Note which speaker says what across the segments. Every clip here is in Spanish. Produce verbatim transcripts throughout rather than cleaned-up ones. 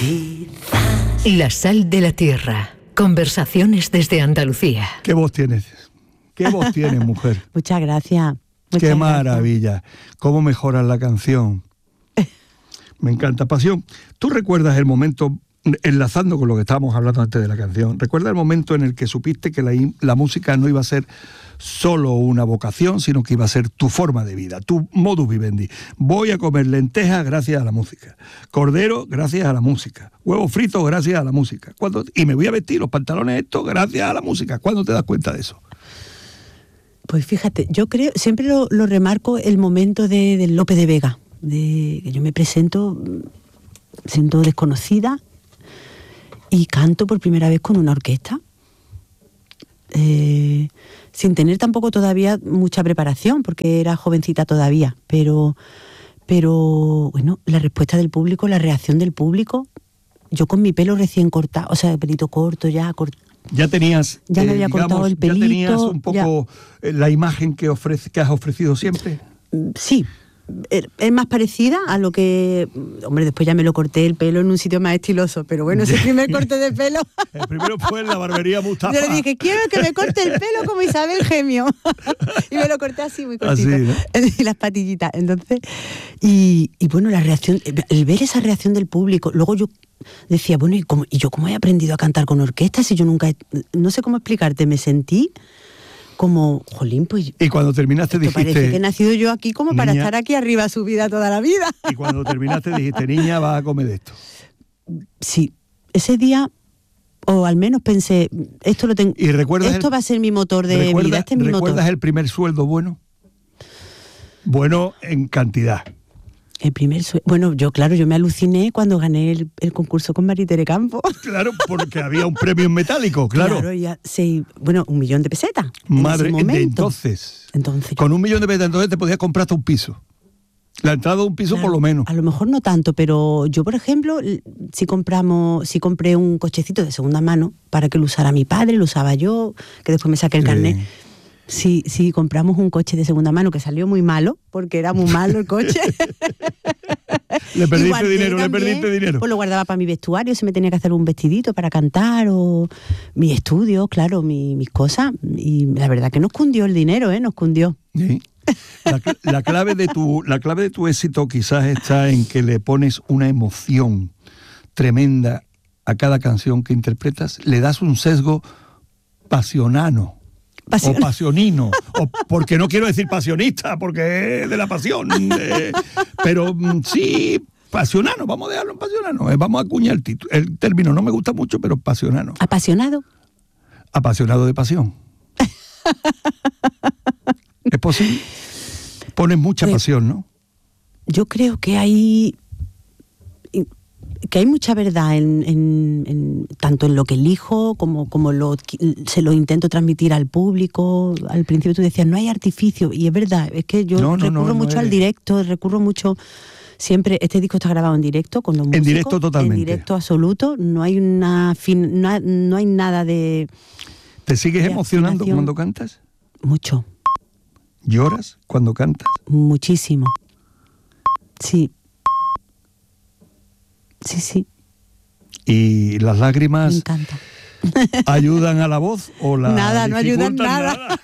Speaker 1: Quizás. La sal de la tierra. Conversaciones desde Andalucía.
Speaker 2: ¿Qué voz tienes? ¿Qué voz tienes, mujer?
Speaker 3: Muchas gracias. Muchas
Speaker 2: Qué
Speaker 3: gracias.
Speaker 2: maravilla. ¿Cómo mejoras la canción? Me encanta. Pasión, ¿tú recuerdas el momento, enlazando con lo que estábamos hablando antes de la canción, recuerdas el momento en el que supiste que la, la música no iba a ser solo una vocación, sino que iba a ser tu forma de vida, tu modus vivendi? Voy a comer lentejas gracias a la música, cordero gracias a la música, huevos fritos gracias a la música, ¿Cuándo? Y me voy a vestir los pantalones estos gracias a la música. ¿Cuándo te das cuenta de eso?
Speaker 3: Pues fíjate, yo creo, siempre lo, lo remarco el momento de, de Lope de Vega, de que yo me presento siendo desconocida y canto por primera vez con una orquesta, eh, sin tener tampoco todavía mucha preparación, porque era jovencita todavía, pero, pero bueno, la respuesta del público, la reacción del público, yo con mi pelo recién cortado, o sea, pelito corto ya, cortado.
Speaker 2: Ya tenías,
Speaker 3: ya me
Speaker 2: eh,
Speaker 3: había
Speaker 2: digamos,
Speaker 3: cortado el pelito.
Speaker 2: Ya tenías un poco ya. La imagen que, ofrece, que has ofrecido siempre.
Speaker 3: Sí, es más parecida a lo que... Hombre, después ya me lo corté el pelo en un sitio más estiloso, pero bueno, ese primer corte de pelo...
Speaker 2: El primero fue en la barbería Mustafa.
Speaker 3: Yo le dije, quiero que me corte el pelo como Isabel Gemio. Y me lo corté así, muy cortito.
Speaker 2: Así, ¿no?
Speaker 3: Y las patillitas. Entonces, y, y bueno, la reacción, el ver esa reacción del público, luego yo decía, bueno, ¿y, cómo, ¿y yo cómo he aprendido a cantar con orquesta si yo nunca... He, no sé cómo explicarte, me sentí... como, jolín, pues...
Speaker 2: Y cuando terminaste dijiste...
Speaker 3: Parece que he nacido yo aquí como para
Speaker 2: niña,
Speaker 3: estar aquí arriba subida toda la vida.
Speaker 2: Y cuando terminaste dijiste, niña, vas a comer de esto.
Speaker 3: Sí, ese día, o al menos pensé, esto lo tengo...
Speaker 2: ¿Y recuerdas
Speaker 3: esto
Speaker 2: el,
Speaker 3: va a ser mi motor de
Speaker 2: recuerda,
Speaker 3: vida, este es mi
Speaker 2: ¿recuerdas
Speaker 3: motor.
Speaker 2: el primer sueldo bueno? Bueno en cantidad.
Speaker 3: El primer sueldo... Bueno, yo, claro, yo me aluciné cuando gané el, el concurso con Maritere Campo.
Speaker 2: Claro, porque había un premio en metálico, claro.
Speaker 3: Claro, ya, sí, bueno, un millón de pesetas.
Speaker 2: Madre,
Speaker 3: en ese
Speaker 2: de entonces.
Speaker 3: Entonces.
Speaker 2: Con un millón de pesetas entonces te podías comprar hasta un piso. La entrada de un piso,
Speaker 3: claro,
Speaker 2: por lo menos.
Speaker 3: A lo mejor no tanto, pero yo, por ejemplo, si compramos, si compré un cochecito de segunda mano para que lo usara mi padre, lo usaba yo, que después me saqué el carnet. Sí. Si, si compramos un coche de segunda mano que salió muy malo, porque era muy malo el coche.
Speaker 2: Le perdiste dinero, también, le perdiste dinero.
Speaker 3: Pues lo guardaba para mi vestuario, si me tenía que hacer un vestidito para cantar, o mis estudios, claro, mi, mis cosas. Y la verdad que nos cundió el dinero, ¿eh? Nos cundió.
Speaker 2: Sí. La, la, clave de tu, la clave de tu éxito quizás está en que le pones una emoción tremenda a cada canción que interpretas, le das un sesgo pasionano. Pasion... o pasionino, o porque no quiero decir pasionista, porque es de la pasión, eh, pero sí, pasionano, vamos a dejarlo en pasionano, eh, vamos a acuñar el, título, el término, no me gusta mucho, pero pasionano.
Speaker 3: ¿Apasionado?
Speaker 2: Apasionado de pasión. ¿Es posible? Pones mucha pues, pasión, ¿no?
Speaker 3: Yo creo que hay... que hay mucha verdad en, en, en tanto en lo que elijo como, como lo, se lo intento transmitir al público. Al principio tú decías, no hay artificio, y es verdad, es que yo no, no, recurro no, mucho no al directo, recurro mucho siempre, este disco está grabado en directo con los músicos.
Speaker 2: En directo totalmente.
Speaker 3: En directo absoluto, no hay una fin, no, no hay nada de...
Speaker 2: ¿Te sigues emocionando cuando cantas?
Speaker 3: Mucho.
Speaker 2: ¿Lloras cuando cantas?
Speaker 3: Muchísimo. Sí. Sí, sí.
Speaker 2: ¿Y las lágrimas
Speaker 3: me encanta.
Speaker 2: ayudan a la voz o la
Speaker 3: nada, no ayudan nada? nada.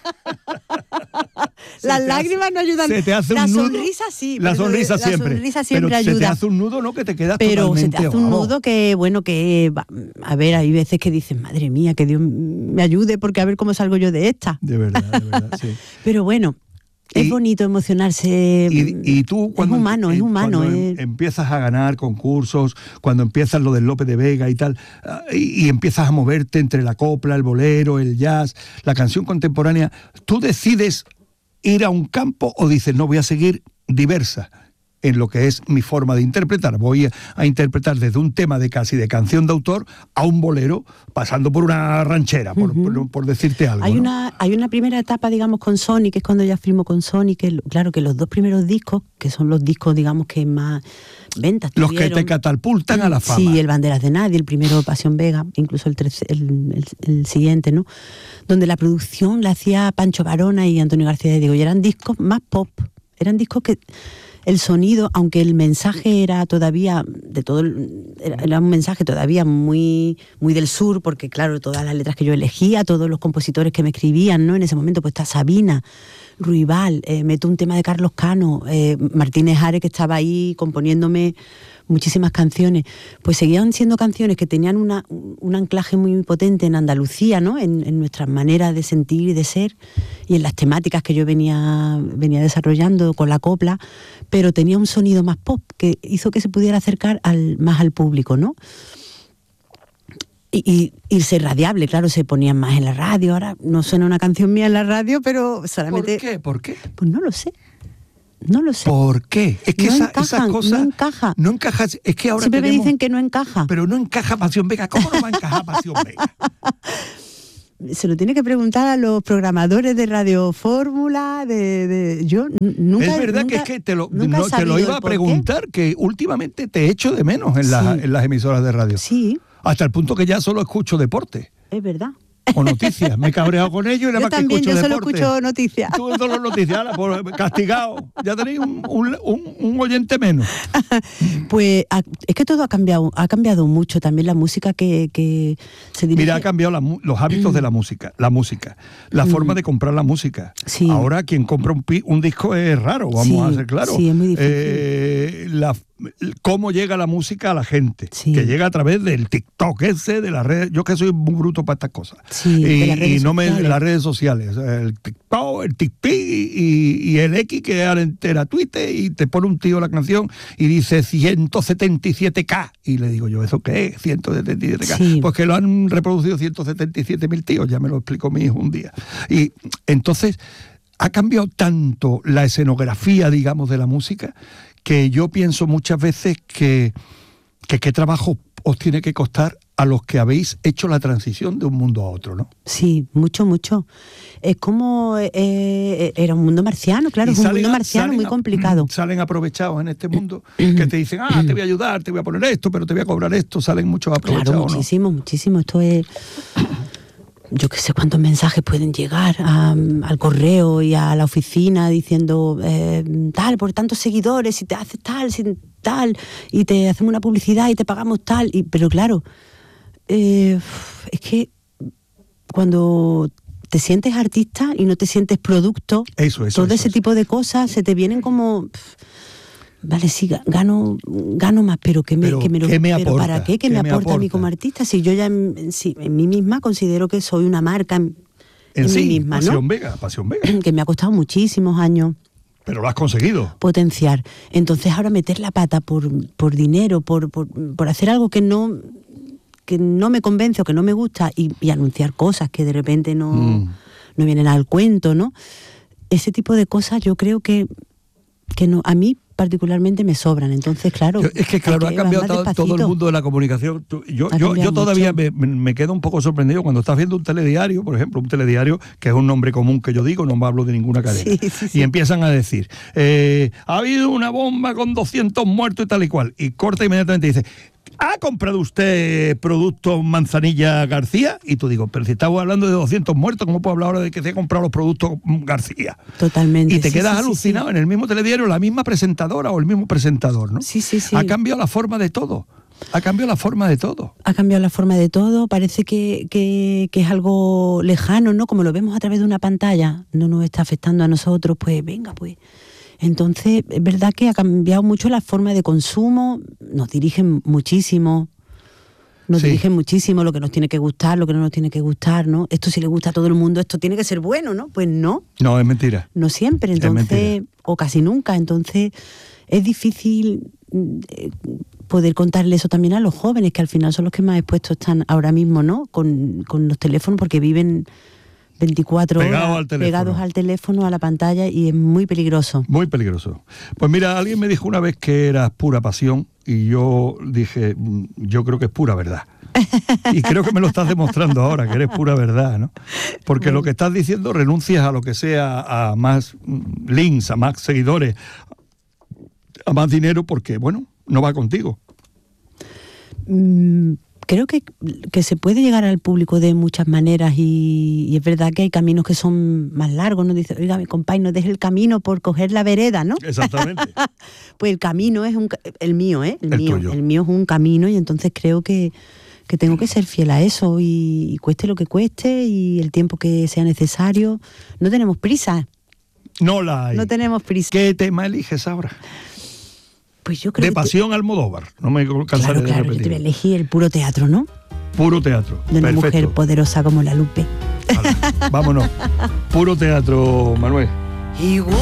Speaker 3: Las lágrimas hace, no ayudan.
Speaker 2: Se te hace
Speaker 3: la
Speaker 2: un nudo,
Speaker 3: sonrisa sí.
Speaker 2: La sonrisa
Speaker 3: la
Speaker 2: siempre.
Speaker 3: sonrisa siempre
Speaker 2: pero
Speaker 3: ayuda.
Speaker 2: Se te hace un nudo, ¿no? Que te quedas
Speaker 3: pero
Speaker 2: totalmente...
Speaker 3: Pero se te hace un
Speaker 2: vamos.
Speaker 3: nudo que, bueno, que... A ver, hay veces que dices, madre mía, que Dios me ayude porque a ver cómo salgo yo de esta.
Speaker 2: De verdad, de verdad, sí.
Speaker 3: Pero bueno... Es y, bonito emocionarse.
Speaker 2: Y, y tú cuando
Speaker 3: es humano,
Speaker 2: em,
Speaker 3: es humano.
Speaker 2: Cuando
Speaker 3: es...
Speaker 2: empiezas a ganar concursos, cuando empiezas lo del Lope de Vega y tal, y, y empiezas a moverte entre la copla, el bolero, el jazz, la canción contemporánea, ¿tú decides ir a un campo o dices, no, voy a seguir diversa en lo que es mi forma de interpretar? Voy a, a interpretar desde un tema de casi de canción de autor a un bolero, pasando por una ranchera, por, uh-huh. por, por decirte algo.
Speaker 3: Hay,
Speaker 2: ¿no?
Speaker 3: una, hay una primera etapa, digamos, con Sony, que es cuando ya firmo con Sony, que claro, que los dos primeros discos, que son los discos, digamos, que más ventas
Speaker 2: los
Speaker 3: tuvieron.
Speaker 2: Que te catapultan a la fama.
Speaker 3: Sí, el Banderas de Nadie, el primero Pasión Vega, incluso el, tres, el, el, el siguiente, ¿no? Donde la producción la hacía Pancho Varona y Antonio García de Diego, y eran discos más pop, eran discos que... el sonido, aunque el mensaje era todavía de todo, era, era un mensaje todavía muy, muy del sur, porque claro, todas las letras que yo elegía, todos los compositores que me escribían, ¿no? En ese momento pues está Sabina, Ruibal, eh, meto un tema de Carlos Cano, eh, Martínez Ares, que estaba ahí componiéndome muchísimas canciones, pues seguían siendo canciones que tenían una, un anclaje muy potente en Andalucía, ¿no? En, en nuestras maneras de sentir y de ser, y en las temáticas que yo venía, venía desarrollando con la copla, pero tenía un sonido más pop, que hizo que se pudiera acercar al, más al público, ¿no? Y, y irse radiable, claro, se ponían más en la radio. Ahora no suena una canción mía en la radio, pero solamente...
Speaker 2: ¿Por qué? ¿Por qué?
Speaker 3: Pues no lo sé. No lo sé.
Speaker 2: ¿Por qué? Es que
Speaker 3: no
Speaker 2: esa,
Speaker 3: encajan,
Speaker 2: esas cosas...
Speaker 3: No encaja.
Speaker 2: No encaja. Es que ahora
Speaker 3: siempre
Speaker 2: tenemos,
Speaker 3: me dicen que no encaja.
Speaker 2: Pero no encaja Pasión Vega. ¿Cómo no va a encajar Pasión Vega?
Speaker 3: Se lo tiene que preguntar a los programadores de Radio Fórmula, de, de yo n- nunca...
Speaker 2: Es verdad
Speaker 3: nunca,
Speaker 2: que es que te lo,
Speaker 3: nunca
Speaker 2: no,
Speaker 3: he
Speaker 2: te lo
Speaker 3: sabido
Speaker 2: iba
Speaker 3: el
Speaker 2: a
Speaker 3: por qué.
Speaker 2: preguntar, que últimamente te echo de menos en,
Speaker 3: Sí.
Speaker 2: las, en las emisoras de radio.
Speaker 3: Sí,
Speaker 2: Hasta el punto que ya solo escucho deporte
Speaker 3: es verdad.
Speaker 2: o noticias. Me he cabreado con ellos y nada
Speaker 3: Yo
Speaker 2: más que
Speaker 3: también,
Speaker 2: escucho
Speaker 3: yo solo
Speaker 2: deporte.
Speaker 3: escucho noticias.
Speaker 2: Tú todos los noticias, ahora, por castigado. Ya tenéis un, un, un, un oyente menos.
Speaker 3: Pues a- es que todo ha cambiado, ha cambiado mucho también la música que, que se dirige.
Speaker 2: Mira, ha cambiado la mu- los hábitos de la música, la música, la forma de comprar la música.
Speaker 3: Sí.
Speaker 2: Ahora quien compra un, pi- un disco es raro, vamos
Speaker 3: Sí,
Speaker 2: a ser claros.
Speaker 3: sí, es muy difícil.
Speaker 2: Eh, la- cómo llega la música a la gente,
Speaker 3: Sí.
Speaker 2: que llega a través del TikTok ese, de las redes. Yo que soy muy bruto para estas cosas.
Speaker 3: Sí,
Speaker 2: y,
Speaker 3: de las redes
Speaker 2: y no me
Speaker 3: sociales.
Speaker 2: las redes sociales, el TikTok, el TikTok y, y el X que ahora entera Twitter y te pone un tío la canción y dice ciento setenta y siete K y le digo yo, ¿eso qué es? ciento setenta y siete K.
Speaker 3: Sí.
Speaker 2: Pues que lo han reproducido ciento setenta y siete mil tíos, ya me lo explicó mi hijo un día. Y entonces ha cambiado tanto la escenografía, digamos, de la música, que yo pienso muchas veces que que qué trabajo os tiene que costar a los que habéis hecho la transición de un mundo a otro, ¿no?
Speaker 3: Sí, mucho, mucho. Es como eh, era un mundo marciano, claro,
Speaker 2: Y
Speaker 3: es un
Speaker 2: salen
Speaker 3: mundo
Speaker 2: a-
Speaker 3: marciano
Speaker 2: salen
Speaker 3: muy
Speaker 2: a-
Speaker 3: complicado.
Speaker 2: Salen aprovechados en este mundo que te dicen, ah, te voy a ayudar, te voy a poner esto, pero te voy a cobrar esto. Salen muchos aprovechados,
Speaker 3: Claro,
Speaker 2: ¿no?
Speaker 3: muchísimo, muchísimo. Esto es... Yo qué sé cuántos mensajes pueden llegar a- al correo y a la oficina diciendo eh, tal, por tantos seguidores, si te haces tal, si tal, y te hacemos una publicidad y te pagamos tal. Y, pero claro, eh, es que cuando te sientes artista y no te sientes producto,
Speaker 2: Eso, eso,
Speaker 3: todo
Speaker 2: eso,
Speaker 3: ese
Speaker 2: eso.
Speaker 3: tipo de cosas se te vienen como... pff, vale, sí, ga- gano, gano más, pero ¿qué me,
Speaker 2: Pero,
Speaker 3: que me lo-
Speaker 2: ¿qué me
Speaker 3: pero
Speaker 2: aporta?
Speaker 3: ¿para qué? ¿Qué,
Speaker 2: ¿Qué
Speaker 3: me
Speaker 2: me
Speaker 3: aporta a mí
Speaker 2: aporta?
Speaker 3: como artista? Si yo ya en, en sí, en mí misma considero que soy una marca en,
Speaker 2: En,
Speaker 3: en
Speaker 2: sí,
Speaker 3: mí misma, ¿no?
Speaker 2: Pasión Vega, Pasión Vega.
Speaker 3: Que me ha costado muchísimos años
Speaker 2: Pero lo has conseguido.
Speaker 3: potenciar. Entonces ahora meter la pata por, por dinero, por, por, por hacer algo que no que no me convence o que no me gusta y, y anunciar cosas que de repente no,
Speaker 2: Mm.
Speaker 3: no vienen al cuento, ¿no? Ese tipo de cosas yo creo que, que no, a mí particularmente me sobran. Entonces, claro,
Speaker 2: Yo- es que claro,
Speaker 3: hay
Speaker 2: ha
Speaker 3: que
Speaker 2: cambiado
Speaker 3: más
Speaker 2: todo, todo el
Speaker 3: despacito.
Speaker 2: mundo de la comunicación. Tú- Yo,
Speaker 3: Ha
Speaker 2: yo,
Speaker 3: cambiado
Speaker 2: yo todavía
Speaker 3: mucho.
Speaker 2: me, me quedo un poco sorprendido cuando estás viendo un telediario, por ejemplo, un telediario que es un nombre común que yo digo, no me hablo de ninguna cadena.
Speaker 3: Sí, sí, sí.
Speaker 2: Y empiezan a decir, eh, ha habido una bomba con doscientos muertos y tal y cual. Y corta inmediatamente y dice, ¿ha comprado usted productos Manzanilla García? Y tú digo, pero si estamos hablando de doscientos muertos, ¿cómo puedo hablar ahora de que se ha comprado los productos mm, García?
Speaker 3: Totalmente.
Speaker 2: Y te
Speaker 3: sí,
Speaker 2: quedas
Speaker 3: sí, sí,
Speaker 2: alucinado
Speaker 3: sí.
Speaker 2: en el mismo telediario, la misma presentadora o el mismo presentador, ¿no?
Speaker 3: Sí, sí, sí.
Speaker 2: Ha cambiado la forma de todo. Ha cambiado la forma de todo.
Speaker 3: Ha cambiado la forma de todo, parece que, que, que es algo lejano, ¿no? Como lo vemos a través de una pantalla, no nos está afectando a nosotros, pues venga, pues. Entonces, es verdad que ha cambiado mucho la forma de consumo, nos dirigen muchísimo, nos
Speaker 2: Sí.
Speaker 3: dirigen muchísimo lo que nos tiene que gustar, lo que no nos tiene que gustar, ¿no? Esto si le gusta a todo el mundo, esto tiene que ser bueno, ¿no? Pues no,
Speaker 2: No, es mentira.
Speaker 3: no siempre,
Speaker 2: Es
Speaker 3: entonces,
Speaker 2: mentira.
Speaker 3: o casi nunca, entonces es difícil mm, eh, poder contarle eso también a los jóvenes, que al final son los que más expuestos están ahora mismo, ¿no? Con, con los teléfonos, porque viven veinticuatro
Speaker 2: Pegado
Speaker 3: horas
Speaker 2: al teléfono.
Speaker 3: pegados al teléfono, a la pantalla, y es muy peligroso.
Speaker 2: Muy peligroso. Pues mira, alguien me dijo una vez que eras pura pasión y yo dije, mm, yo creo que es pura verdad. Y creo que me lo estás demostrando ahora, que eres pura verdad, ¿no? Porque lo que estás diciendo, renuncias a lo que sea, a más mm, links, a más seguidores, a más dinero, porque, bueno, no va contigo.
Speaker 3: Mm, creo que, que se puede llegar al público de muchas maneras y, y es verdad que hay caminos que son más largos, ¿no? Dice, oiga, mi compadre, no deje el camino por coger la vereda, ¿no?
Speaker 2: Exactamente.
Speaker 3: Pues el camino es un... El mío, ¿eh? El,
Speaker 2: El
Speaker 3: mío.
Speaker 2: tuyo.
Speaker 3: El mío es un camino y entonces creo que, que tengo que ser fiel a eso y, y cueste lo que cueste y el tiempo que sea necesario. No tenemos prisa.
Speaker 2: No la hay.
Speaker 3: No tenemos prisa.
Speaker 2: ¿Qué tema eliges ahora?
Speaker 3: Pues yo creo
Speaker 2: De
Speaker 3: que...
Speaker 2: Pasión Almodóvar. No me
Speaker 3: Claro,
Speaker 2: cansaré
Speaker 3: claro,
Speaker 2: de
Speaker 3: yo te voy a
Speaker 2: repetir.
Speaker 3: elegir el puro teatro, ¿no?
Speaker 2: Puro teatro.
Speaker 3: De una
Speaker 2: Perfecto.
Speaker 3: mujer poderosa como la Lupe.
Speaker 2: Vale, vámonos. Puro teatro, Manuel.
Speaker 4: Igual